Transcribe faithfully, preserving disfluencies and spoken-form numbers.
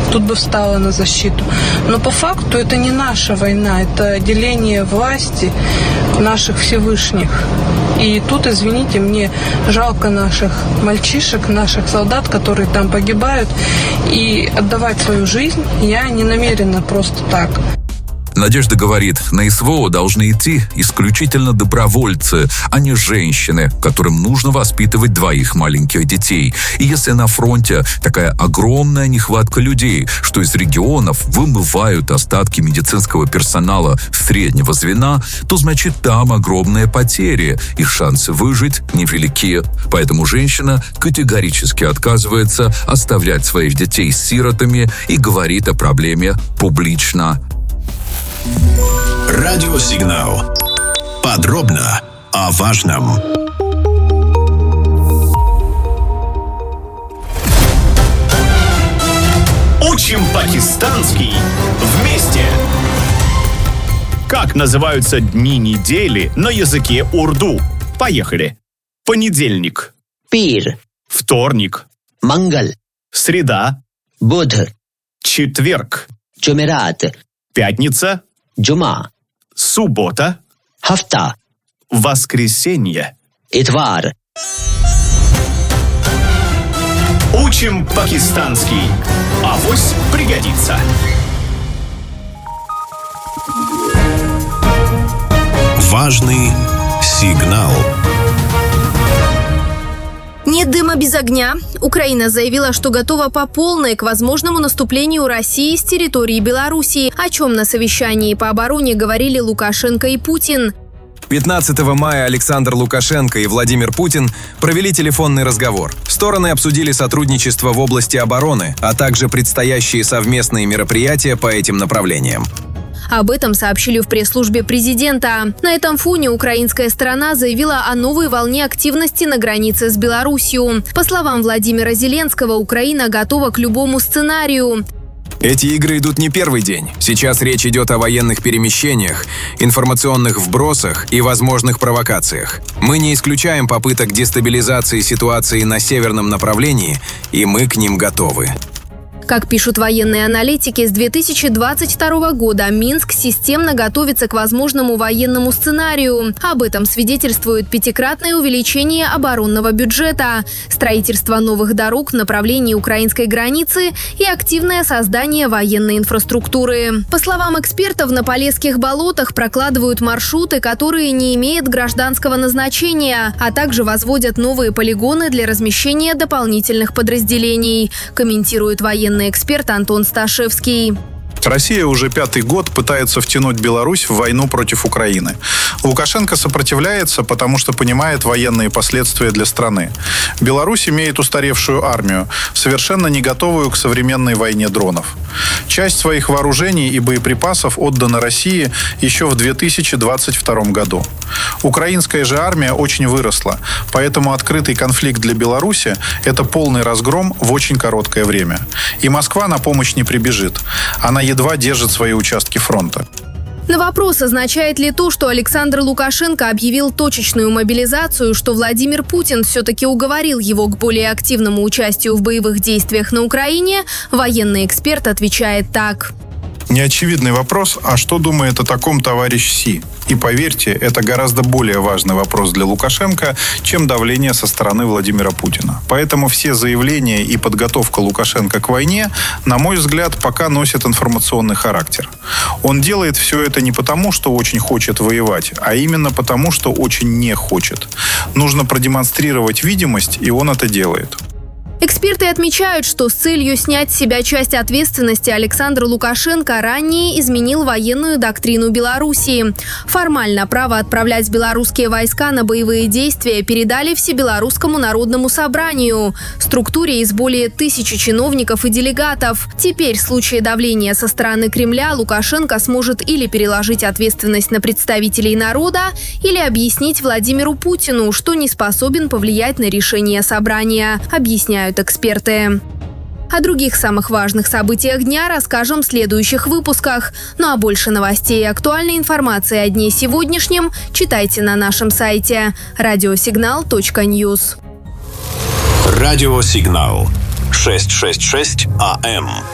тут бы встала на защиту. Но по факту это не наша война, это деление власти наших Всевышних. И тут, извините, мне жалко наших мальчишек, наших солдат, которые там погибают. И отдавать свою жизнь я не намерена просто так. Надежда говорит, на СВО должны идти исключительно добровольцы, а не женщины, которым нужно воспитывать двоих маленьких детей. И если на фронте такая огромная нехватка людей, что из регионов вымывают остатки медицинского персонала среднего звена, то значит там огромные потери, и шансы выжить невелики. Поэтому женщина категорически отказывается оставлять своих детей с сиротами и говорит о проблеме публично. Радиосигнал. Подробно о важном. Учим пакистанский вместе. Как называются дни недели на языке урду? Поехали. Понедельник. Пир. Вторник. Мангал. Среда. Будх. Четверг. Джумерат. Пятница. Джума. Суббота. Хафта. Воскресенье. Итвар. Учим пакистанский. Авось пригодится. Важный сигнал. Нет дыма без огня. Украина заявила, что готова по полной к возможному наступлению России с территории Белоруссии, о чем на совещании по обороне говорили Лукашенко и Путин. пятнадцатого мая Александр Лукашенко и Владимир Путин провели телефонный разговор. Стороны обсудили сотрудничество в области обороны, а также предстоящие совместные мероприятия по этим направлениям. Об этом сообщили в пресс-службе президента. На этом фоне украинская сторона заявила о новой волне активности на границе с Белоруссией. По словам Владимира Зеленского, Украина готова к любому сценарию. Эти игры идут не первый день. Сейчас речь идет о военных перемещениях, информационных вбросах и возможных провокациях. Мы не исключаем попыток дестабилизации ситуации на северном направлении, и мы к ним готовы. Как пишут военные аналитики, с две тысячи двадцать второго года Минск системно готовится к возможному военному сценарию. Об этом свидетельствует пятикратное увеличение оборонного бюджета, строительство новых дорог в направлении украинской границы и активное создание военной инфраструктуры. По словам экспертов, на Полесских болотах прокладывают маршруты, которые не имеют гражданского назначения, а также возводят новые полигоны для размещения дополнительных подразделений, комментирует военный эксперт Антон Сташевский. Россия уже пятый год пытается втянуть Беларусь в войну против Украины. Лукашенко сопротивляется, потому что понимает военные последствия для страны. Беларусь имеет устаревшую армию, совершенно не готовую к современной войне дронов. Часть своих вооружений и боеприпасов отдана России еще в две тысячи двадцать втором году. Украинская же армия очень выросла, поэтому открытый конфликт для Беларуси – это полный разгром в очень короткое время. И Москва на помощь не прибежит. Она едва держит свои участки фронта. На вопрос, означает ли то, что Александр Лукашенко объявил точечную мобилизацию, что Владимир Путин все-таки уговорил его к более активному участию в боевых действиях на Украине, военный эксперт отвечает так. Неочевидный вопрос, а что думает о таком товарищ Си? И поверьте, это гораздо более важный вопрос для Лукашенко, чем давление со стороны Владимира Путина. Поэтому все заявления и подготовка Лукашенко к войне, на мой взгляд, пока носят информационный характер. Он делает все это не потому, что очень хочет воевать, а именно потому, что очень не хочет. Нужно продемонстрировать видимость, и он это делает. Эксперты отмечают, что с целью снять с себя часть ответственности Александр Лукашенко ранее изменил военную доктрину Белоруссии. Формально право отправлять белорусские войска на боевые действия передали Всебелорусскому народному собранию, структуре из более тысячи чиновников и делегатов. Теперь в случае давления со стороны Кремля Лукашенко сможет или переложить ответственность на представителей народа, или объяснить Владимиру Путину, что не способен повлиять на решение собрания, объясняют эксперты. О других самых важных событиях дня расскажем в следующих выпусках. Ну а больше новостей и актуальной информации о дне сегодняшнем читайте на нашем сайте радиосигнал точка ньюс. Радиосигнал шестьсот шестьдесят шесть эй эм.